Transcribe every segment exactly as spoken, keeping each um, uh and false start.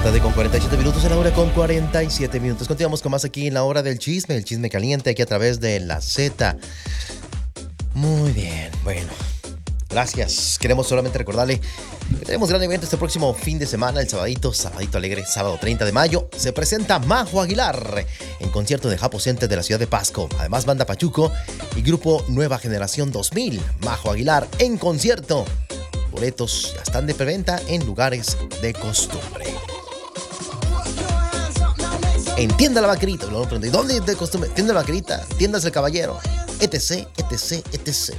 Tarde con cuarenta y siete minutos, en la hora con cuarenta y siete minutos. Continuamos con más aquí en la hora del chisme, el chisme caliente, aquí a través de la Z. Muy bien, bueno, gracias. Queremos solamente recordarle que tenemos gran evento este próximo fin de semana, el sabadito, sabadito alegre, sábado treinta de mayo. Se presenta Majo Aguilar en concierto de Japo Center de la ciudad de Pasco. Además, Banda Pachuco y grupo Nueva Generación dos mil. Majo Aguilar en concierto. Boletos ya están de preventa en lugares de costumbre. En Tienda La Vaquerita, ¿no? ¿Dónde de costumbre? Tienda La Vaquerita, Tiendas El Caballero, etc, etc, etc.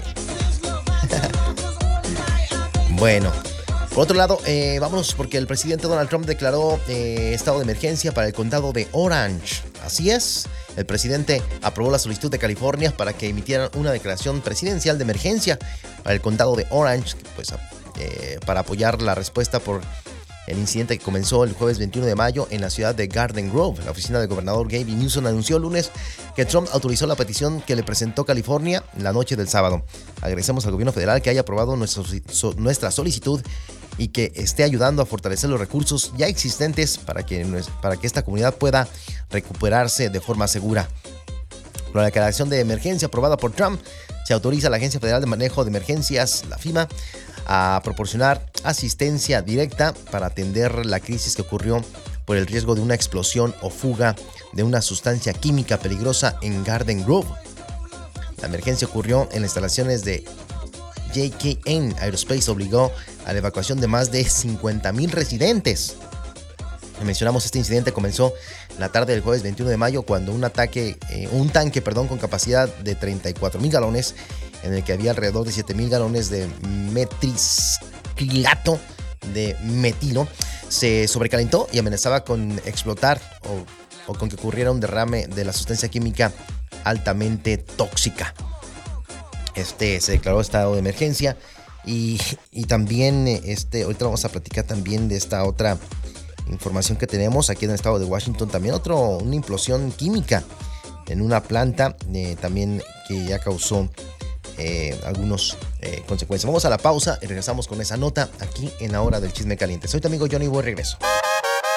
Bueno, por otro lado, eh, vámonos porque el presidente Donald Trump declaró eh, estado de emergencia para el condado de Orange. Así es, el presidente aprobó la solicitud de California para que emitieran una declaración presidencial de emergencia para el condado de Orange, pues eh, para apoyar la respuesta por el incidente que comenzó el jueves veintiuno de mayo en la ciudad de Garden Grove. La oficina del gobernador Gavin Newsom anunció el lunes que Trump autorizó la petición que le presentó California la noche del sábado. Agradecemos al gobierno federal que haya aprobado nuestra solicitud y que esté ayudando a fortalecer los recursos ya existentes para que, para que esta comunidad pueda recuperarse de forma segura. Con la declaración de emergencia aprobada por Trump, se autoriza a la Agencia Federal de Manejo de Emergencias, la FEMA, a proporcionar asistencia directa para atender la crisis que ocurrió por el riesgo de una explosión o fuga de una sustancia química peligrosa en Garden Grove. La emergencia ocurrió en las instalaciones de J K N Aerospace, obligó a la evacuación de más de cincuenta mil residentes. Mencionamos, este incidente comenzó la tarde del jueves veintiuno de mayo cuando un ataque, eh, un tanque perdón, con capacidad de treinta y cuatro mil galones, en el que había alrededor de siete mil galones de metilcrilato de metilo, se sobrecalentó y amenazaba con explotar o, o con que ocurriera un derrame de la sustancia química altamente tóxica. Este se declaró estado de emergencia y, y también este, ahorita vamos a platicar también de esta otra información que tenemos aquí en el estado de Washington. También otro, una implosión química en una planta eh, también que ya causó eh, algunas eh, consecuencias. Vamos a la pausa y regresamos con esa nota aquí en la hora del chisme caliente. Soy tu amigo Johnny, voy regreso.